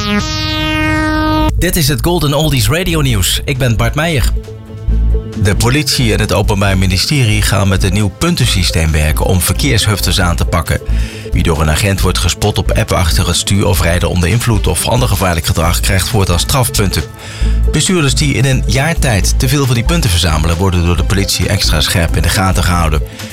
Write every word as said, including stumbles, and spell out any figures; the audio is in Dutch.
Dit is het Golden Oldies Radio Nieuws. Ik ben Bart Meijer. De politie en het Openbaar Ministerie gaan met een nieuw puntensysteem werken om verkeershufters aan te pakken. Wie door een agent wordt gespot op appen achter het stuur of rijden onder invloed of ander gevaarlijk gedrag krijgt voortaan strafpunten. Bestuurders die in een jaar tijd te veel van die punten verzamelen worden door de politie extra scherp in de gaten gehouden.